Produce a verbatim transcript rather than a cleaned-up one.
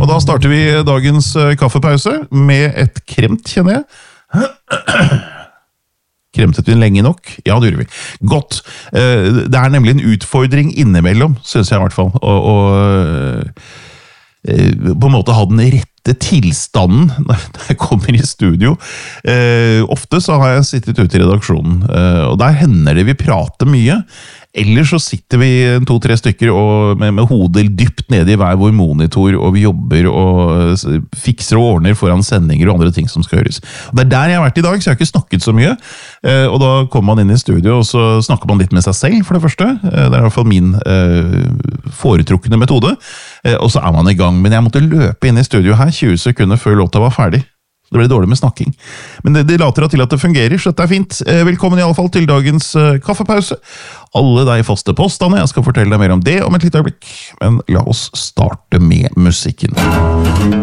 Og da starter vi dagens kaffepause med et kremt, kjenner jeg. Kremtet vi lenge nok? Ja, det gjorde vi. Godt. Det er nemlig en utfordring innimellom, synes jeg i hvert fall. Og, og på en måte ha den rette tilstanden når jeg kommer i studio. Ofte så har jeg sittet ute i redaksjonen, og der hender det vi prater mye. Eller så sitter vi to-tre stykker og med, med hodet dypt nede i hver vår monitor, og vi jobber og fikser og ordner foran sendinger og andre ting som skal gjøres. Og det er der jeg har vært i dag, så jeg har ikke snakket så mye. Og da kommer man inn i studio, og så snakker man litt med seg selv, for det første. Det er i hvert fall min foretrukne metode. Og så er man i gang. Men jeg måtte løpe inn i studio her tjue sekunder før låta var ferdig. Det ble dårlig med snakking. Men det, det later til at det fungerer, så dette er fint. Velkommen i alle fall til dagens uh, kaffepause. Alle de faste postene, jeg skal fortelle deg mer om det om et lite øyeblikk. Men la oss starte med musikken.